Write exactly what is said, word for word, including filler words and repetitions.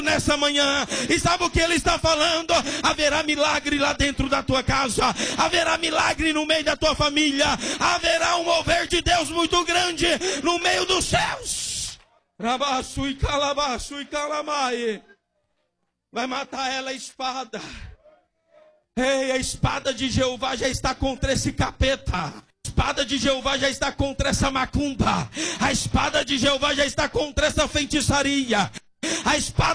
nessa manhã, e sabe o que ele está falando? Haverá milagre lá dentro da tua casa, haverá milagre no meio da tua família, haverá um mover de Deus muito grande no meio dos céus. Rabaço e calabaço e calamai. Vai matar ela a espada. Ei, a espada de Jeová já está contra esse capeta. A espada de Jeová já está contra essa macumba. A espada de Jeová já está contra essa feitiçaria. A espada